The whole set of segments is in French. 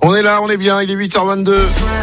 On est là, on est bien, il est 8h22.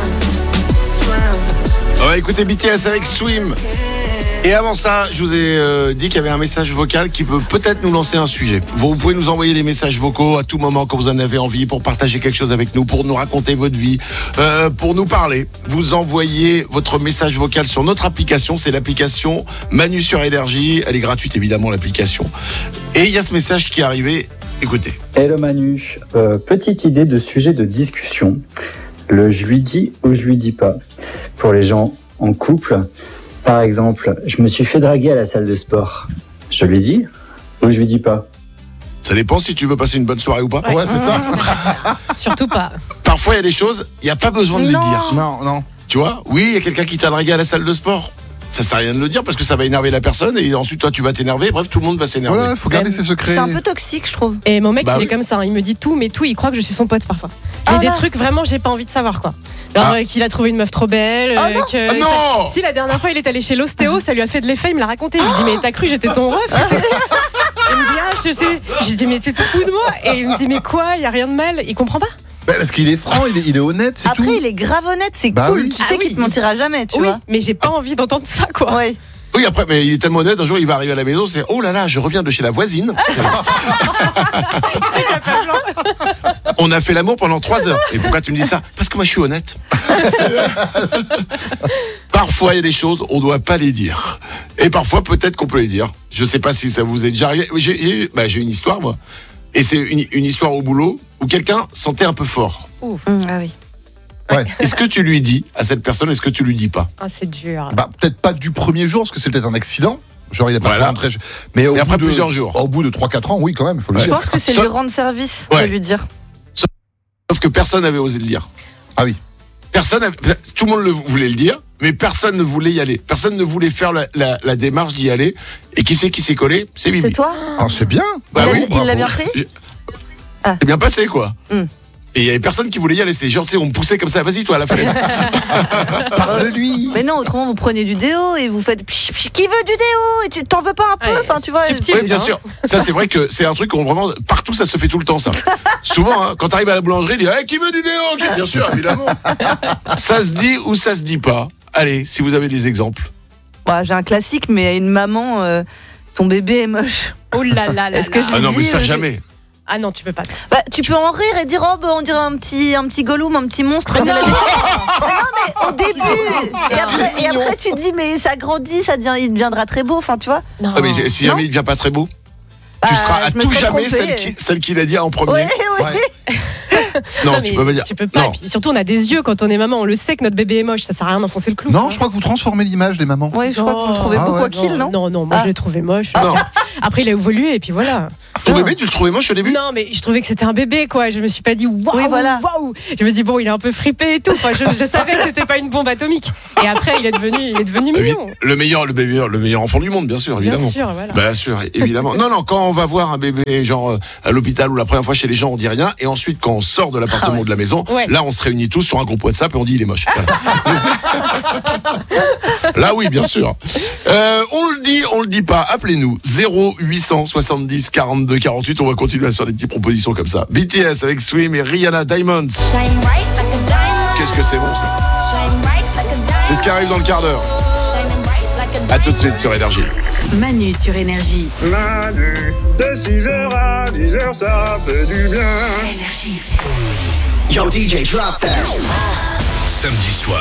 On va écouter BTS avec Swim. Et avant ça, je vous ai dit qu'il y avait un message vocal qui peut peut-être nous lancer un sujet. Vous pouvez nous envoyer des messages vocaux à tout moment quand vous en avez envie, pour partager quelque chose avec nous, pour nous raconter votre vie, pour nous parler. Vous envoyez votre message vocal sur notre application, c'est l'application Manu sur Énergie. Elle est gratuite évidemment, l'application. Et il y a ce message qui est arrivé, écoutez. Hello Manu, petite idée de sujet de discussion. Le je lui dis ou je lui dis pas. Pour les gens en couple, par exemple, je me suis fait draguer à la salle de sport. Je lui dis ou je lui dis pas? Ça dépend si tu veux passer une bonne soirée ou pas. Ouais, c'est ça. Surtout pas. Parfois, il y a des choses, il n'y a pas besoin de les dire. Non. Tu vois, oui, il y a quelqu'un qui t'a dragué à la salle de sport. Ça sert à rien de le dire parce que ça va énerver la personne et ensuite toi tu vas t'énerver. Bref, tout le monde va s'énerver. Voilà, il faut garder ses secrets. C'est un peu toxique, je trouve. Et mon mec, Bah il oui. est comme ça, hein. Il me dit tout, mais tout, il croit que je suis son pote parfois. Il y a Ah des là, trucs vraiment, j'ai pas envie de savoir quoi. Genre qu'il a trouvé une meuf trop belle. Ah non. que Ah non. Si la dernière fois il est allé chez l'ostéo, ça lui a fait de l'effet, il me l'a raconté. Je lui dis mais t'as cru j'étais ton ref? Il me dit ah je sais. Je lui dis mais tu te fous de moi? Et il me dit mais quoi? Y a rien de mal. Il comprend pas. Bah, parce qu'il est franc, il est honnête, c'est Après, tout. il est grave honnête, c'est Bah cool. oui. Tu sais qu'il te mentira jamais, tu Oui, vois. mais j'ai pas envie d'entendre ça quoi. Ouais. Oui, après, mais il est tellement honnête, un jour il va arriver à la maison, c'est oh là là, je reviens de chez la voisine. On a fait l'amour pendant 3 heures. Et pourquoi tu me dis ça? Parce que moi je suis honnête. Parfois il y a des choses, on doit pas les dire. Et parfois peut-être qu'on peut les dire. Je sais pas si ça vous est déjà arrivé. J'ai une histoire moi. Et c'est une histoire au boulot où quelqu'un sentait un peu fort. Ah oui. Ouais. Est-ce que tu lui dis à cette personne, est-ce que tu lui dis pas? Ah c'est dur. Bah, peut-être pas du premier jour, parce que c'est peut-être un accident. Genre, il a pas Voilà. rentré. Mais Et après plusieurs jours. Au bout de 3-4 ans, oui, quand même, il faut le Je dire. pense que c'est Ça- lui rendre service Ouais. de lui dire. Sauf que personne n'avait osé le dire. Ah oui. Tout le monde voulait le dire, mais personne ne voulait y aller. Personne ne voulait faire la démarche d'y aller. Et qui c'est qui s'est collé? C'est Bibi. C'est toi? Ah, c'est bien. Bah oui, Il l'a bravo. bien pris? C'est bien passé, quoi. Mm. Et il y avait personne qui voulait y aller. C'était genre, tu sais, on me poussait comme ça. Vas-y, toi, à la falaise. Parle de lui. Mais non, autrement vous prenez du déo et vous faites pch, pch, qui veut du déo et tu t'en veux pas un peu, Ouais, enfin tu vois. subtil. Oui, bien sûr. Ça, c'est vrai que c'est un truc qu'on vraiment partout, ça se fait tout le temps, ça. Souvent, hein, quand t'arrives à la boulangerie, il dit hey, qui veut du déo? Bien sûr, évidemment. Ça se dit ou ça se dit pas. Allez, si vous avez des exemples. Bah, j'ai un classique, mais à une maman, ton bébé est moche. Oh là là là. Est-ce que là. je Ah non, mais dis, ça je- jamais. Ah non, tu peux pas ça. Bah, tu peux en rire et dire oh bah, on dirait un petit Gollum, un petit monstre. de la vie. Mais non mais au début. Et après tu dis mais ça grandit, il deviendra très beau. Enfin tu vois. Non. Ah, mais si jamais il devient pas très beau, tu Bah, seras à je me tout serais jamais trompée. celle qui l'a dit en premier. Ouais. Ouais. Non, Non, tu mais peux pas dire. Tu peux pas. Non. Et puis surtout, on a des yeux quand on est maman. On le sait que notre bébé est moche. Ça sert à rien d'enfoncer le clou. Non, je crois que vous transformez l'image des mamans. Ouais, je crois que vous le trouvez Ah beaucoup ouais. à kill, non? Non, moi Ah. je l'ai trouvé moche. Non. Après, il a évolué et puis voilà. Ton bébé, tu le trouvais moche au début? Non, mais je trouvais que c'était un bébé, quoi. Je me suis pas dit waouh, Oui, voilà. waouh. Je me dis bon, il est un peu fripé et tout. Enfin, je savais que c'était pas une bombe atomique. Et après, il est devenu mignon. Le meilleur enfant du monde, bien sûr, évidemment. Bien sûr, voilà. Bien sûr, évidemment. Non, quand on va voir un bébé, genre à l'hôpital ou la première fois chez les gens, on dit rien. Et ensuite, quand on sort de l'appartement ou de la maison, Ouais. là, on se réunit tous sur un groupe WhatsApp et on dit il est moche. Voilà. Là, oui, bien sûr. On le dit pas. Appelez-nous 0870 42 48. On va continuer à se faire des petites propositions comme ça. BTS avec Swim et Rihanna Diamonds. Qu'est-ce que c'est bon ça? C'est ce qui arrive dans le quart d'heure. À tout de suite sur Énergie. Manu sur Énergie. Manu, de 6h à 10h, ça fait du bien. Énergie. Yo DJ, drop that. Samedi soir.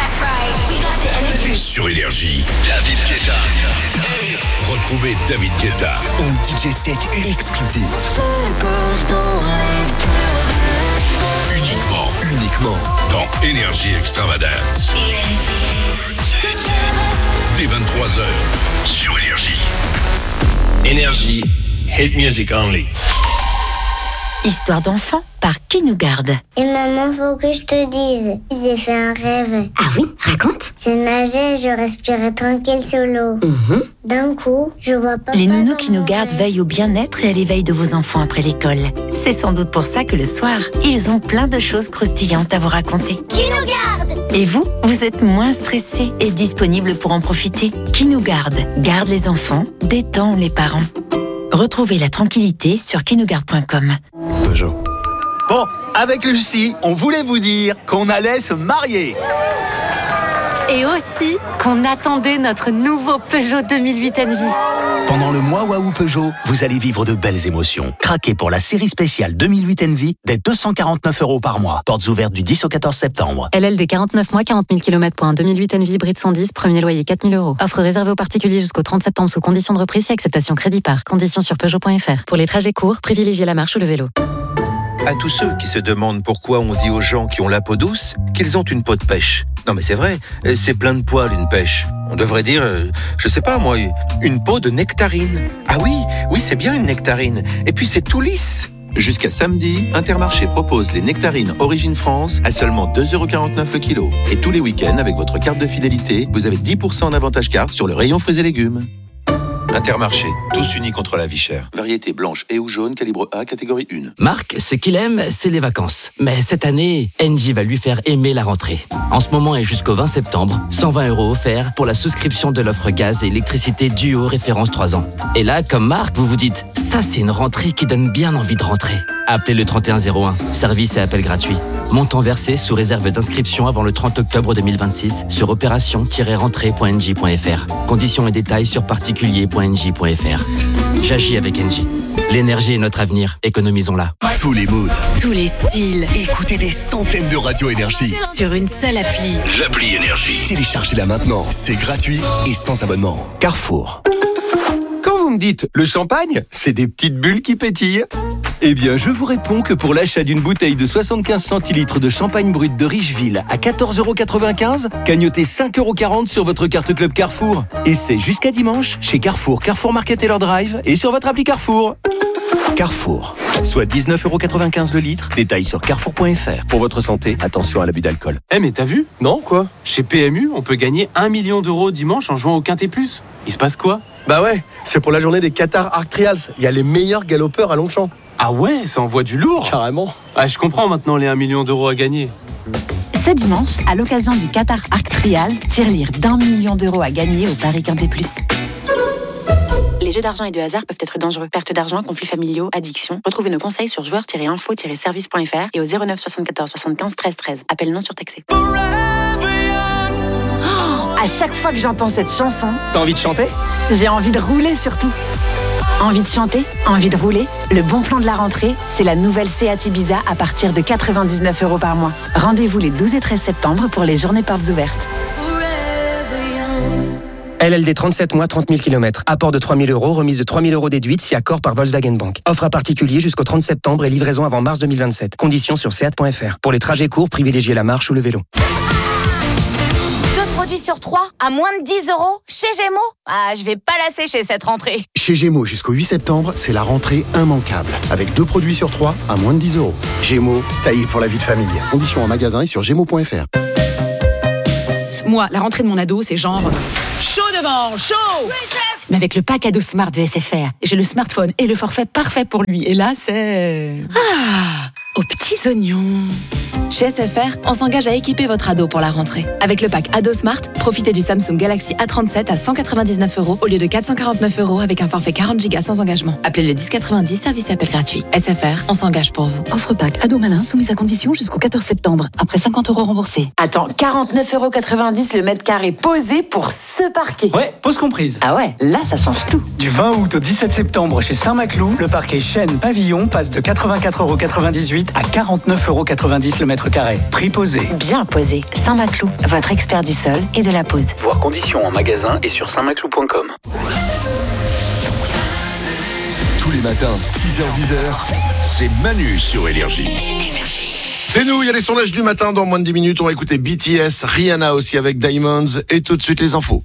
Sur Énergie. David Guetta. Retrouvez David Guetta. Un DJ set exclusif. Uniquement dans Énergie Extravagance. Dès 23h sur Énergie. Énergie, hit music only. Histoire d'enfant par Qui nous garde. Et maman, faut que je te dise, j'ai fait un rêve. Ah oui, raconte. Je nageais, je respirais tranquille sous l'eau. D'un coup, je vois pas. Les nounous Qui nous gardent veillent au bien-être et à l'éveil de vos enfants après l'école. C'est sans doute pour ça que le soir, ils ont plein de choses croustillantes à vous raconter. Qui nous garde? Et vous, vous êtes moins stressé et disponible pour en profiter. Qui nous garde? Garde les enfants, détend les parents. Retrouvez la tranquillité sur quinougarde.com. Peugeot. Bon, avec Lucie, on voulait vous dire qu'on allait se marier. Et aussi qu'on attendait notre nouveau Peugeot 2008 Envy. Pendant le mois Waouh Peugeot, vous allez vivre de belles émotions. Craquez pour la série spéciale 2008 Envy dès 249 € par mois. Portes ouvertes du 10 au 14 septembre. LLD 49 mois, 40 000 km pour un 2008 Envy hybride 110, premier loyer 4 000 €. Offre réservée aux particuliers jusqu'au 30 septembre sous conditions de reprise et acceptation crédit par. Conditions sur Peugeot.fr. Pour les trajets courts, privilégiez la marche ou le vélo. À tous ceux qui se demandent pourquoi on dit aux gens qui ont la peau douce qu'ils ont une peau de pêche. Non mais c'est vrai, c'est plein de poils une pêche. On devrait dire, je sais pas moi, une peau de nectarine. Ah oui, c'est bien une nectarine. Et puis c'est tout lisse. Jusqu'à samedi, Intermarché propose les nectarines Origine France à seulement 2,49 € le kilo. Et tous les week-ends, avec votre carte de fidélité, vous avez 10% en avantage carte sur le rayon fruits et légumes. Intermarché, tous unis contre la vie chère. Variété blanche et ou jaune, calibre A, catégorie 1. Marc, ce qu'il aime, c'est les vacances. Mais cette année, Engie va lui faire aimer la rentrée. En ce moment et jusqu'au 20 septembre, 120 € offerts pour la souscription de l'offre gaz et électricité Duo référence 3 ans. Et là, comme Marc, vous vous dites, ça c'est une rentrée qui donne bien envie de rentrer. Appelez le 3101, service et appel gratuit. Montant versé sous réserve d'inscription avant le 30 octobre 2026 sur opération-rentrée.engie.fr. Conditions et détails sur particulier.engie.fr. J'agis avec Engie. L'énergie est notre avenir, économisons-la. Tous les moods, Tous les styles. écoutez des centaines de radios Énergie. Sur une seule appli. L'appli Énergie. Téléchargez-la maintenant. C'est gratuit et sans abonnement. Carrefour. Quand vous me dites le champagne, c'est des petites bulles qui pétillent. Eh bien, je vous réponds que pour l'achat d'une bouteille de 75 centilitres de champagne brut de Richeville à 14,95 €, cagnotez 5,40 € sur votre carte Club Carrefour. Et c'est jusqu'à dimanche chez Carrefour, Carrefour Market et leur Drive et sur votre appli Carrefour. Carrefour, soit 19,95 € le litre. Détails sur carrefour.fr. Pour votre santé, attention à l'abus d'alcool. Mais t'as vu? Non, quoi? Chez PMU, on peut gagner 1 million d'euros dimanche en jouant au Quintet Plus. Il se passe quoi? Bah ouais, c'est pour la journée des Qatar Arc Trials. Il y a les meilleurs galopeurs à Longchamp. Ah ouais, ça envoie du lourd. Carrément. Ah, je comprends maintenant les 1 million d'euros à gagner. Ce dimanche, à l'occasion du Qatar Arc Trials, tirelire d'1 million d'euros à gagner au Paris Quintet Plus. Les jeux d'argent et de hasard peuvent être dangereux. Perte d'argent, conflits familiaux, addiction. Retrouvez nos conseils sur joueurs-info-service.fr et au 09 74 75 13 13. Appel non surtaxé. À chaque fois que j'entends cette chanson, T'as envie de chanter? j'ai envie de rouler surtout. Envie de chanter? Envie de rouler? Le bon plan de la rentrée, c'est la nouvelle Seat Ibiza à partir de 99 € par mois. Rendez-vous les 12 et 13 septembre pour les journées portes ouvertes. LLD 37 mois, 30 000 km. Apport de 3 000 €, remise de 3 000 € déduite si accord par Volkswagen Bank. Offre à particulier jusqu'au 30 septembre et livraison avant mars 2027. Conditions sur seat.fr. Pour les trajets courts, privilégiez la marche ou le vélo. 2 produits sur 3 à moins de 10 € chez Gémeaux. Ah, je vais pas la sécher cette rentrée. Chez Gémeaux, jusqu'au 8 septembre, c'est la rentrée immanquable. Avec 2 produits sur 3 à moins de 10 €. Gémeaux, taillé pour la vie de famille. Conditions en magasin et sur gémeaux.fr. Moi, la rentrée de mon ado, c'est genre chaud devant, chaud. Mais avec le pack ado Smart de SFR, j'ai le smartphone et le forfait parfait pour lui. Et là, c'est... aux petits oignons. Chez SFR, on s'engage à équiper votre ado pour la rentrée. Avec le pack Ado Smart, profitez du Samsung Galaxy A37 à 199 € au lieu de 449 € avec un forfait 40 Go sans engagement. Appelez le 1090, service et appel gratuit. SFR, on s'engage pour vous. Offre pack Ado Malin soumise à condition jusqu'au 14 septembre. Après 50 € remboursés. Attends, 49,90 € le mètre carré posé pour ce parquet. Ouais, pause comprise. Ah ouais, là ça change tout. Du 20 août au 17 septembre chez Saint-Maclou, le parquet Chêne Pavillon passe de 84,98 € à 49,90 € le mètre carré. Prix posé. Bien posé. Saint-Maclou, votre expert du sol et de la pose. Voir conditions en magasin et sur saintmaclou.com. Tous les matins, 6h-10h, c'est Manu sur Énergie. C'est nous, il y a les sondages du matin dans moins de 10 minutes. On va écouter BTS, Rihanna aussi avec Diamonds et tout de suite les infos.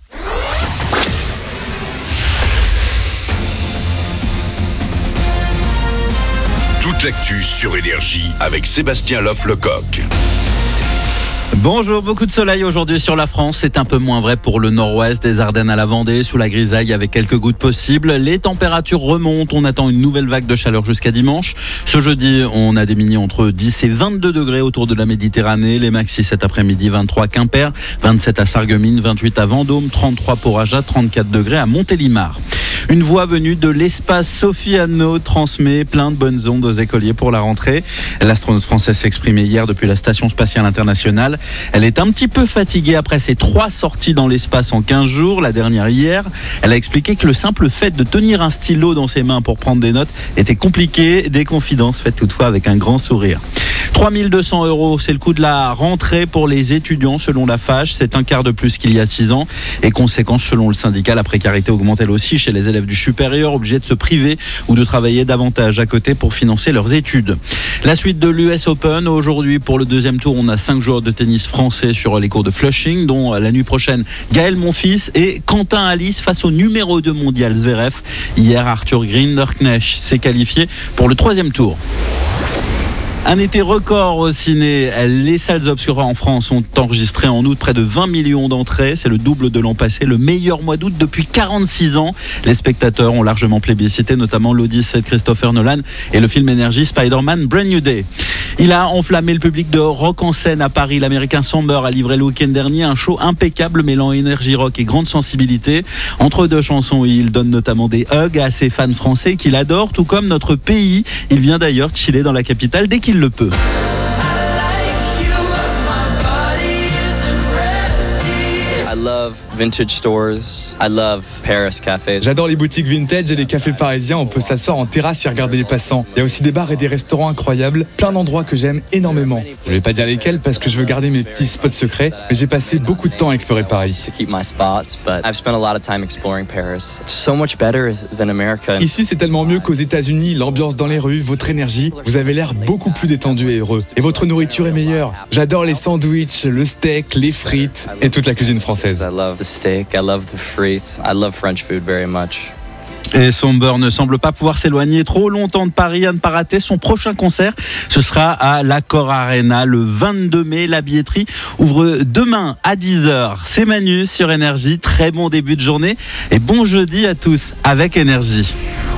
Toute l'actu sur Énergie avec Sébastien Loff-Lecoq. Bonjour, beaucoup de soleil aujourd'hui sur la France. C'est un peu moins vrai pour le nord-ouest, des Ardennes à la Vendée, sous la grisaille avec quelques gouttes possibles. Les températures remontent, on attend une nouvelle vague de chaleur jusqu'à dimanche. Ce jeudi, on a des mini entre 10 et 22 degrés autour de la Méditerranée. Les maxis cet après-midi, 23 à Quimper, 27 à Sarreguemines, 28 à Vendôme, 33 pour Aja, 34 degrés à Montélimar. Une voix venue de l'espace, Sophie Anneau, transmet plein de bonnes ondes aux écoliers pour la rentrée. L'astronaute française s'exprimait hier depuis la Station spatiale internationale. Elle est un petit peu fatiguée après ses 3 sorties dans l'espace en 15 jours. La dernière hier, elle a expliqué que le simple fait de tenir un stylo dans ses mains pour prendre des notes était compliqué. Des confidences faites toutefois avec un grand sourire. 3 200 €, c'est le coût de la rentrée pour les étudiants selon la FAGE. C'est un quart de plus qu'il y a 6 ans. Et conséquence, selon le syndicat, la précarité augmente elle aussi chez les élèves du supérieur, obligés de se priver ou de travailler davantage à côté pour financer leurs études. La suite de l'US Open. Aujourd'hui, pour le deuxième tour, on a 5 joueurs de tennis français sur les cours de Flushing, dont la nuit prochaine, Gaël Monfils et Quentin Alice face au numéro 2 mondial Zverev. Hier, Arthur Rinderknecht s'est qualifié pour le 3e tour. Un été record au ciné. Les salles obscures en France ont enregistré en août près de 20 millions d'entrées. C'est le double de l'an passé, le meilleur mois d'août depuis 46 ans. Les spectateurs ont largement plébiscité, notamment l'Odyssée de Christopher Nolan et le film énergie Spider-Man Brand New Day. Il a enflammé le public de Rock en scène à Paris. L'américain Somber a livré le week-end dernier un show impeccable mêlant énergie rock et grande sensibilité. Entre 2 chansons, il donne notamment des hugs à ses fans français qu'il adore, tout comme notre pays. Il vient d'ailleurs chiller dans la capitale dès qu'il le peut. I love vintage stores. I love Paris cafés. J'adore les boutiques vintage et les cafés parisiens. On peut s'asseoir en terrasse et regarder les passants. Il y a aussi des bars et des restaurants incroyables. Plein d'endroits que j'aime énormément. Je vais pas dire lesquels parce que je veux garder mes petits spots secrets. Mais j'ai passé beaucoup de temps à explorer Paris. Ici, c'est tellement mieux qu'aux États-Unis. L'ambiance dans les rues, votre énergie. Vous avez l'air beaucoup plus détendu et heureux. Et votre nourriture est meilleure. J'adore les sandwichs, le steak, les frites et toute la cuisine française. I love the steak, I love the frites, I love French food very much. Et Somber ne semble pas pouvoir s'éloigner trop longtemps de Paris. À ne pas rater son prochain concert. Ce sera à l'Accor Arena le 22 mai. La billetterie ouvre demain à 10h. C'est Manu sur Énergie. Très bon début de journée et bon jeudi à tous avec Énergie.